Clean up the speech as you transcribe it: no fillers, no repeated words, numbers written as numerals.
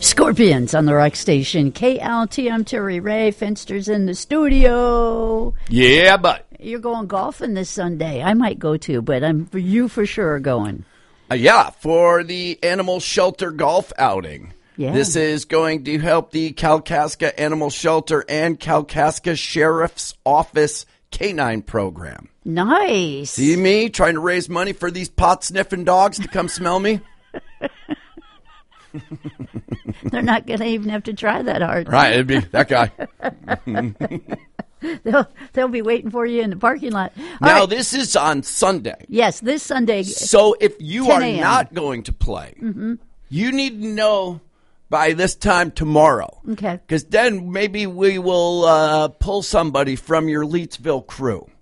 Scorpions on the Rock Station. KLTM, Terry Ray, Finster's in the studio. Yeah, but You're going golfing this Sunday. I might go too, but you for sure are going. Yeah, for the animal shelter golf outing. Yeah. This is going to help the Kalkaska Animal Shelter and Kalkaska Sheriff's Office Canine Program. Nice. See me trying to raise money for these pot-sniffing dogs to come smell me? They're not going to even have to try that hard. Right, it'd be that guy. They'll be waiting for you in the parking lot. All Now, right. this is on Sunday. Yes, this Sunday. So if you 10 are a.m. not going to play, you need to know by this time tomorrow. Okay. Because then maybe we will pull somebody from your Leetsville crew.